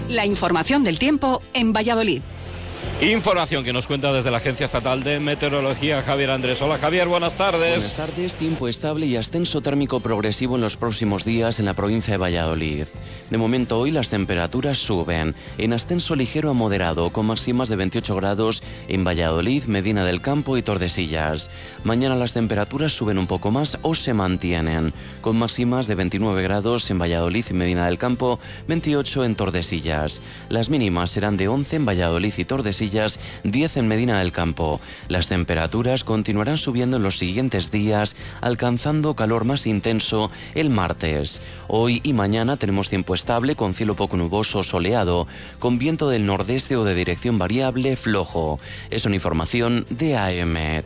La información del tiempo en Valladolid. Información que nos cuenta desde la Agencia Estatal de Meteorología, Javier Andrés. Hola Javier, buenas tardes. Buenas tardes, tiempo estable y ascenso térmico progresivo en los próximos días en la provincia de Valladolid. De momento hoy las temperaturas suben, en ascenso ligero a moderado, con máximas de 28 grados en Valladolid, Medina del Campo y Tordesillas. Mañana las temperaturas suben un poco más o se mantienen, con máximas de 29 grados en Valladolid y Medina del Campo, 28 en Tordesillas. Las mínimas serán de 11 en Valladolid y Tordesillas, 10 en Medina del Campo. Las temperaturas continuarán subiendo en los siguientes días, alcanzando calor más intenso el martes. Hoy y mañana tenemos tiempo estable con cielo poco nuboso soleado, con viento del nordeste o de dirección variable flojo. Es una información de AEMET.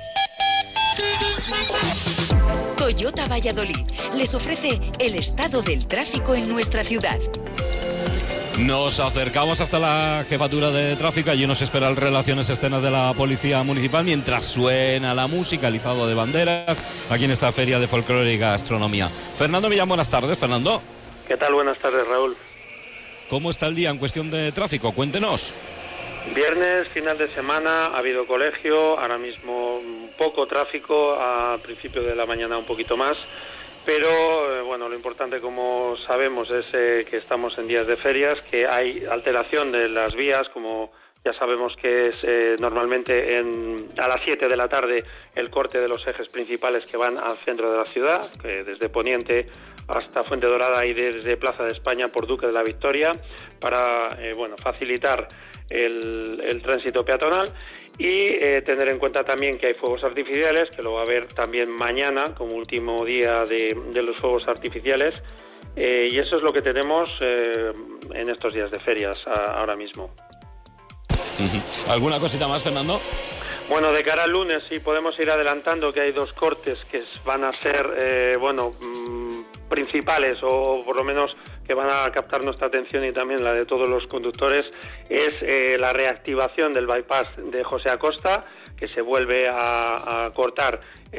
Toyota Valladolid les ofrece el estado del tráfico en nuestra ciudad. Nos acercamos hasta la jefatura de tráfico. Allí nos espera el Relaciones Externas de la Policía Municipal mientras suena la música, el izado de banderas, aquí en esta Feria de Folclore y Gastronomía. Fernando Millán, buenas tardes. Fernando. ¿Qué tal? Buenas tardes, Raúl. ¿Cómo está el día en cuestión de tráfico? Cuéntenos. Viernes, final de semana, ha habido colegio, ahora mismo poco tráfico, a principio de la mañana un poquito más. Pero, bueno, lo importante, como sabemos, es que estamos en días de ferias, que hay alteración de las vías, como ya sabemos que es normalmente a las 7 de la tarde el corte de los ejes principales que van al centro de la ciudad, que desde Poniente hasta Fuente Dorada y desde Plaza de España por Duque de la Victoria, para facilitar el tránsito peatonal. Y tener en cuenta también que hay fuegos artificiales, que lo va a haber también mañana como último día de los fuegos artificiales, y eso es lo que tenemos en estos días de ferias ahora mismo. ¿Alguna cosita más, Fernando? Bueno, de cara al lunes sí podemos ir adelantando que hay dos cortes que van a ser principales, o por lo menos que van a captar nuestra atención y también la de todos los conductores. Es la reactivación del bypass de José Acosta, que se vuelve a cortar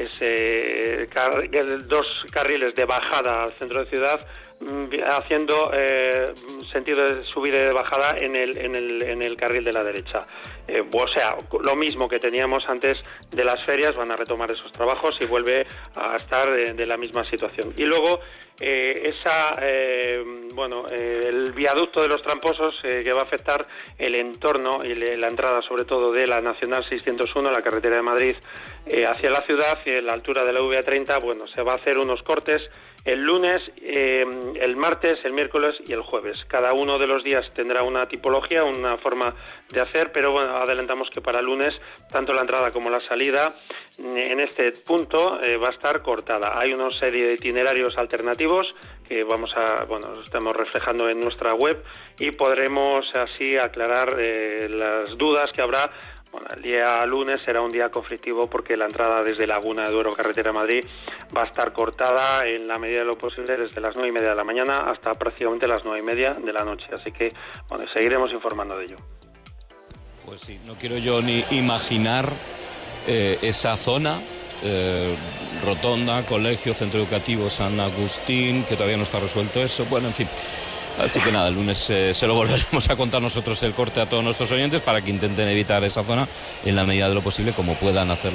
dos carriles de bajada al centro de ciudad, haciendo sentido de subida y de bajada en el carril de la derecha. O sea, lo mismo que teníamos antes de las ferias, van a retomar esos trabajos y vuelve a estar de la misma situación. Y luego el viaducto de los Tramposos, que va a afectar el entorno y la entrada sobre todo de la Nacional 601, la carretera de Madrid hacia la ciudad, y en la altura de la VA30, se va a hacer unos cortes el lunes, el martes, el miércoles y el jueves. Cada uno de los días tendrá una tipología, una forma de hacer, pero adelantamos que para el lunes tanto la entrada como la salida en este punto va a estar cortada. Hay una serie de itinerarios alternativos que estamos reflejando en nuestra web, y podremos así aclarar las dudas que habrá. El día lunes será un día conflictivo porque la entrada desde Laguna de Duero, carretera de Madrid, va a estar cortada en la medida de lo posible desde las 9:30 de la mañana hasta prácticamente las 9:30 de la noche. Así que seguiremos informando de ello. Pues sí, no quiero yo ni imaginar esa zona, Rotonda, Colegio, Centro Educativo San Agustín, que todavía no está resuelto eso. Bueno, en fin. Así que nada, el lunes se lo volveremos a contar nosotros el corte a todos nuestros oyentes para que intenten evitar esa zona en la medida de lo posible, como puedan hacerlo.